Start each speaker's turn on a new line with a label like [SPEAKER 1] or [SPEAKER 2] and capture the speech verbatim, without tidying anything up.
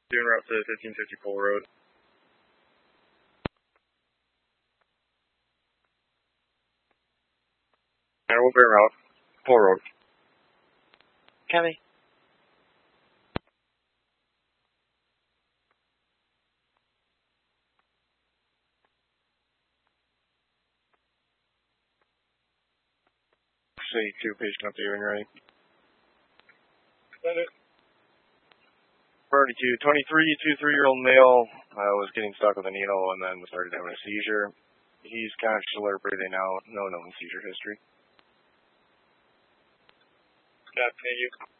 [SPEAKER 1] Doing route to fifteen fifty-four road. And we'll bear route. Full road.
[SPEAKER 2] Copy.
[SPEAKER 1] C two patient updating right. Priority two, twenty-three, two three-year-old male uh, was getting stuck with a needle and then started having a seizure. He's conscious, alert, breathing out, no known seizure history.
[SPEAKER 3] Yeah, thank you.